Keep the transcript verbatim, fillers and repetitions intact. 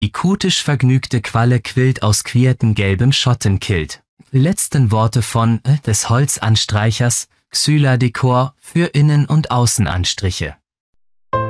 Die kutisch vergnügte Qualle quillt aus quierten gelbem Schottenkilt. Letzten Worte von äh, des Holzanstreichers, Xyla Dekor für Innen- und Außenanstriche.